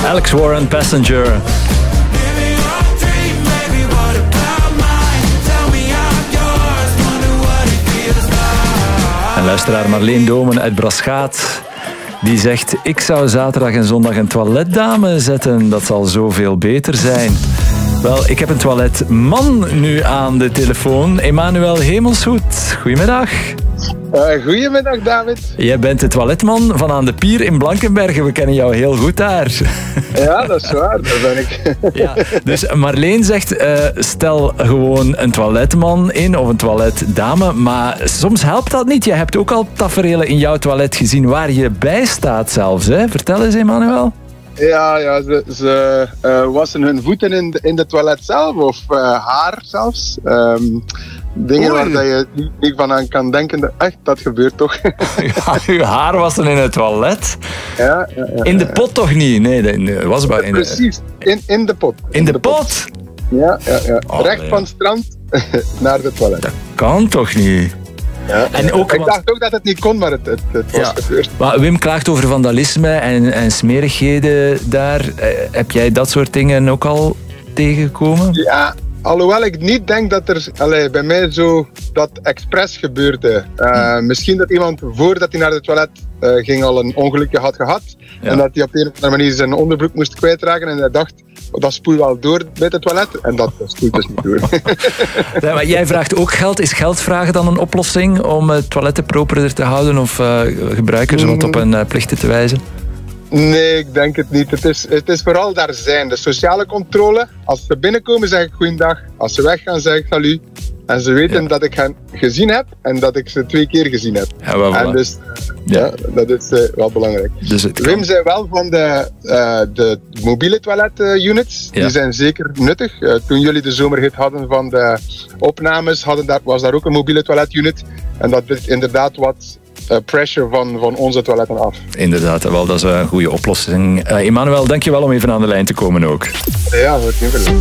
Alex Warren, Passenger. En luisteraar Marleen Domen uit Braschaat, die zegt: ik zou zaterdag en zondag een toiletdame zetten. Dat zal zoveel beter zijn. Wel, ik heb een toiletman nu aan de telefoon. Emmanuel Hemelshoed, goedemiddag. Goedemiddag, David. Jij bent de toiletman van aan de Pier in Blankenberge. We kennen jou heel goed daar. Ja, dat is waar. Daar ben ik. Ja, dus Marleen zegt, stel gewoon een toiletman in of een toiletdame. Maar soms helpt dat niet. Je hebt ook al taferelen in jouw toilet gezien waar je bij staat zelfs. Hè? Vertel eens, Emmanuel. Ja, ze wassen hun voeten in de toilet zelf of haar zelfs. Dingen waar je niet van aan kan denken. Echt, dat gebeurt toch? Ja, uw haar wassen in het toilet? Ja. In de pot toch niet? Nee, wasbak in precies, in de pot. In de pot? Ja. Oh, recht van het strand naar de toilet. Dat kan toch niet? Ja, en ook, ik dacht ook dat het niet kon, maar het was gebeurd. Maar Wim klaagt over vandalisme en smerigheden daar. Heb jij dat soort dingen ook al tegengekomen? Ja, alhoewel ik niet denk dat er bij mij zo dat expres gebeurde. Misschien dat iemand voordat hij naar de toilet ging al een ongelukje had gehad. Ja. En dat hij op een of andere manier zijn onderbroek moest kwijtraken. En hij dacht, dat spoelt wel door bij het toilet. En dat spoelt dus niet door. Ja, maar jij vraagt ook geld. Is geld vragen dan een oplossing om toiletten properder te houden of gebruikers wat op hun plichten te wijzen? Nee, ik denk het niet. Het is vooral daar zijn. De sociale controle. Als ze binnenkomen zeg ik goeiedag. Als ze weggaan zeg ik salut. En ze weten dat ik hen gezien heb en dat ik ze 2 keer gezien heb. Ja, wel, en dus dat is wel belangrijk. Dus Wim zei wel van de mobiele toilet-units. Die zijn zeker nuttig. Toen jullie de zomerhit hadden van de opnames, was daar ook een mobiele toilet-unit. En dat is inderdaad wat pressure van onze toiletten af. Inderdaad, wel, dat is een goede oplossing. Emmanuel, dankjewel om even aan de lijn te komen ook. Ja, dat is niet.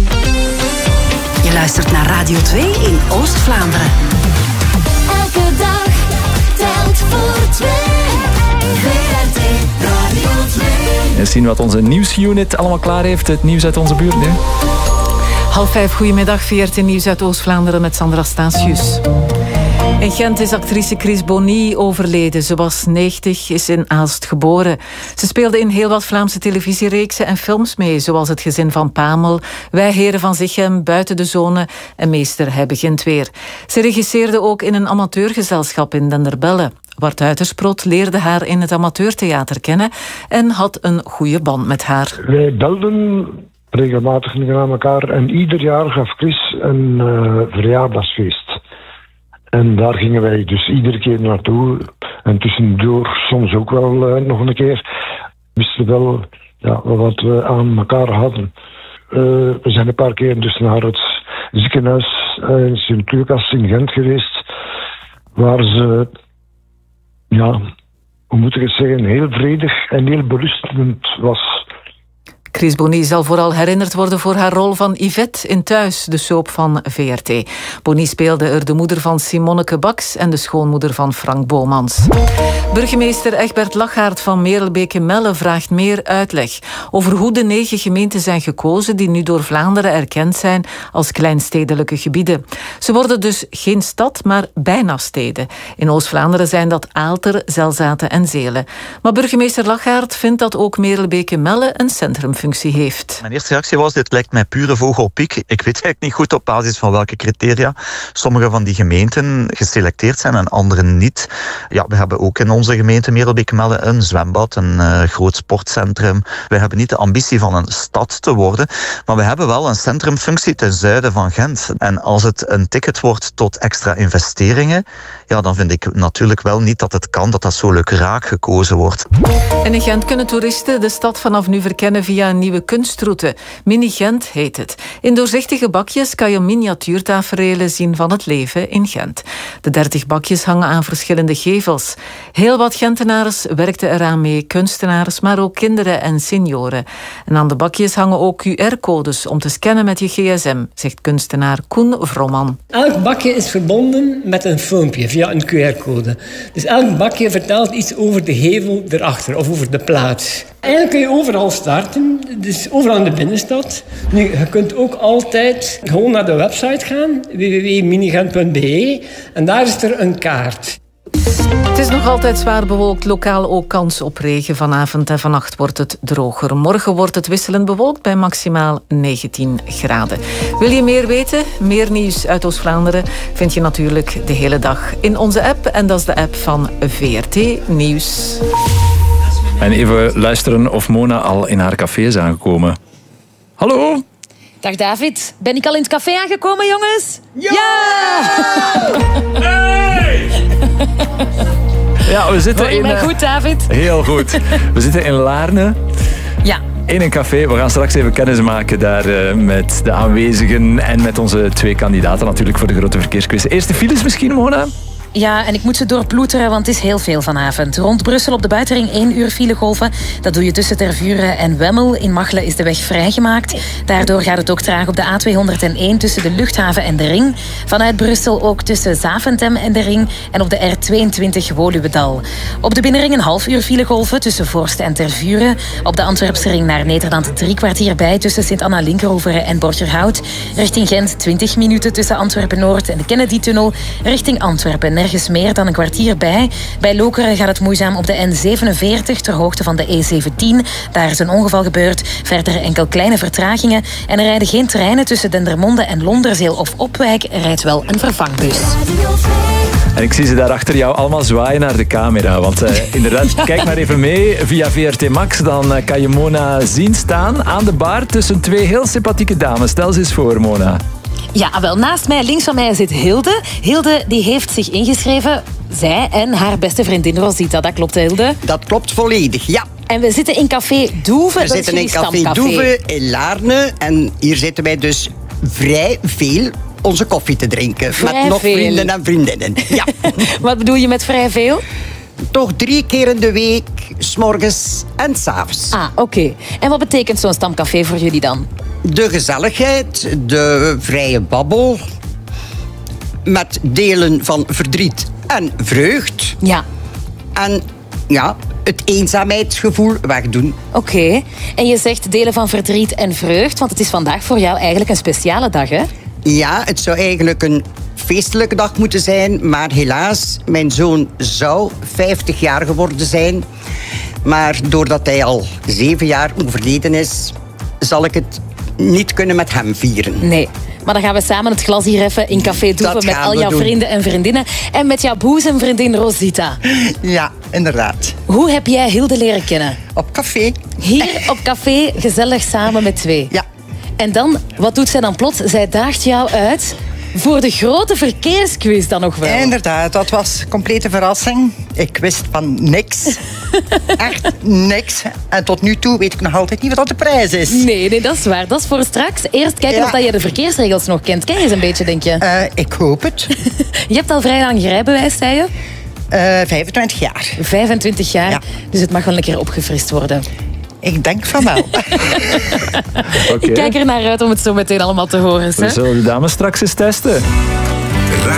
Je luistert naar Radio 2 in Oost-Vlaanderen. Elke dag telt voor 2. VRT Radio 2. En zien wat onze nieuwsunit allemaal klaar heeft. Het nieuws uit onze buurt nu. 4:30, goedemiddag. VRT Nieuws uit Oost-Vlaanderen met Sandra Statius. In Gent is actrice Chris Bonny overleden. Ze was 90, is in Aalst geboren. Ze speelde in heel wat Vlaamse televisiereeksen en films mee, zoals Het Gezin van Pamel, Wij Heren van Zichem, Buiten de Zone en Meester, Hij Begint Weer. Ze regisseerde ook in een amateurgezelschap in Denderbelle. Bart Uitersprot leerde haar in het amateurtheater kennen en had een goede band met haar. Wij belden regelmatig naar elkaar en ieder jaar gaf Chris een verjaardagsfeest. En daar gingen wij dus iedere keer naartoe. En tussendoor soms ook wel nog een keer. We wisten wel wat we aan elkaar hadden. We zijn een paar keer dus naar het ziekenhuis in Sint-Lucas in Gent geweest. Waar ze, hoe moet ik het zeggen, heel vredig en heel berustend was. Chris Bonny zal vooral herinnerd worden voor haar rol van Yvette in Thuis, de soap van VRT. Bonny speelde er de moeder van Simonneke Baks en de schoonmoeder van Frank Bomans. Burgemeester Egbert Lachaert van Merelbeke-Melle vraagt meer uitleg over hoe de 9 gemeenten zijn gekozen die nu door Vlaanderen erkend zijn als kleinstedelijke gebieden. Ze worden dus geen stad, maar bijna steden. In Oost-Vlaanderen zijn dat Aalter, Zelzaten en Zelen. Maar burgemeester Lachaert vindt dat ook Merelbeke-Melle een centrumfunctie heeft. Mijn eerste reactie was, dit lijkt mij pure vogelpiek. Ik weet eigenlijk niet goed op basis van welke criteria sommige van die gemeenten geselecteerd zijn en andere niet. Ja, we hebben ook in onze gemeente Merelbeke-Melle een zwembad, een groot sportcentrum. We hebben niet de ambitie van een stad te worden, maar we hebben wel een centrumfunctie ten zuiden van Gent. En als het een ticket wordt tot extra investeringen, ja, dan vind ik natuurlijk wel niet dat het kan dat dat zo lukraak gekozen wordt. En in Gent kunnen toeristen de stad vanaf nu verkennen via een nieuwe kunstroute. Mini Gent heet het. In doorzichtige bakjes kan je miniatuurtaferelen zien van het leven in Gent. De 30 bakjes hangen aan verschillende gevels. Heel wat Gentenaars werkten eraan mee, kunstenaars, maar ook kinderen en senioren. En aan de bakjes hangen ook QR-codes om te scannen met je gsm, zegt kunstenaar Koen Vromman. Elk bakje is verbonden met een filmpje via een QR-code. Dus elk bakje vertelt iets over de gevel erachter of over de plaats. Eigenlijk kun je overal starten. dus overal in de binnenstad. Nu, je kunt ook altijd gewoon naar de website gaan, www.minigent.be, en daar is er een kaart. Het is nog altijd zwaar bewolkt, lokaal ook kans op regen. Vanavond en vannacht wordt het droger. Morgen wordt het wisselend bewolkt bij maximaal 19 graden. Wil je meer weten? Meer nieuws uit Oost-Vlaanderen vind je natuurlijk de hele dag in onze app. En dat is de app van VRT Nieuws. En even luisteren of Mona al in haar café is aangekomen. Hallo? Dag David, ben ik al in het café aangekomen, jongens? Ja! Hey! Ja, we zitten Hoor je mij goed, David? Heel goed. We zitten in Laarne. Ja. In een café. We gaan straks even kennis maken daar met de aanwezigen en met onze 2 kandidaten natuurlijk voor de grote verkeersquiz. Eerste files misschien, Mona? Ja, en ik moet ze doorploeteren, want het is heel veel vanavond. Rond Brussel op de buitenring 1 uur filegolven. Dat doe je tussen Tervuren en Wemmel. In Machelen is de weg vrijgemaakt. Daardoor gaat het ook traag op de A201 tussen de luchthaven en de ring. Vanuit Brussel ook tussen Zaventem en de ring. En op de R22 Woluwedal. Op de binnenring een half uur filegolven tussen Voorst en Tervuren. Op de Antwerpse ring naar Nederland 3 kwartier bij tussen Sint-Anna-Linkeroveren en Borgerhout. Richting Gent 20 minuten tussen Antwerpen-Noord en de Kennedy-tunnel. Richting Antwerpen nergens meer dan een kwartier bij. Bij Lokeren gaat het moeizaam op de N47 ter hoogte van de E17. Daar is een ongeval gebeurd. Verder enkel kleine vertragingen. En er rijden geen treinen tussen Dendermonde en Londerzeel of Opwijk. Er rijdt wel een vervangbus. En ik zie ze daar achter jou allemaal zwaaien naar de camera. Want inderdaad, kijk maar even mee via VRT Max. Dan kan je Mona zien staan aan de bar tussen 2 heel sympathieke dames. Stel ze eens voor, Mona. Ja, wel, naast mij, links van mij zit Hilde. Hilde die heeft zich ingeschreven, zij en haar beste vriendin Rosita. Dat klopt, Hilde? Dat klopt volledig, ja. En we zitten in Café Doeve. We zitten in Café Doeve in Laarne. En hier zitten wij dus vrij veel onze koffie te drinken. Vrij met nog veel. vrienden en vriendinnen. Ja. Wat bedoel je met vrij veel? Toch 3 keer in de week, 's morgens en 's avonds. Ah, oké. En wat betekent zo'n stamcafé voor jullie dan? De gezelligheid, de vrije babbel, met delen van verdriet en vreugd. Ja. En ja, het eenzaamheidsgevoel wegdoen. Oké. En je zegt delen van verdriet en vreugd, want het is vandaag voor jou eigenlijk een speciale dag, hè? Ja, het zou eigenlijk een feestelijke dag moeten zijn, maar helaas, mijn zoon zou 50 jaar geworden zijn. Maar doordat hij al 7 jaar overleden is, zal ik het niet kunnen met hem vieren. Nee. Maar dan gaan we samen het glas hier even in Café Doeve met al jouw vrienden en vriendinnen. En met jouw boezemvriendin Rosita. Ja, inderdaad. Hoe heb jij Hilde leren kennen? Op café. Hier op café, gezellig samen met 2. Ja. En dan, wat doet zij dan plots? Zij daagt jou uit voor de grote verkeersquiz dan nog wel. Inderdaad, dat was een complete verrassing. Ik wist van niks. Echt niks. En tot nu toe weet ik nog altijd niet wat de prijs is. Nee, dat is waar. Dat is voor straks. Eerst kijken of je de verkeersregels nog kent. Ken je ze een beetje, denk je? Ik hoop het. Je hebt al vrij lang rijbewijs, zei je? 25 jaar. 25 jaar, ja. Dus het mag wel een keer opgefrist worden. Ik denk van wel. Okay. Ik kijk er naar uit om het zo meteen allemaal te horen. We zullen de dames straks eens testen.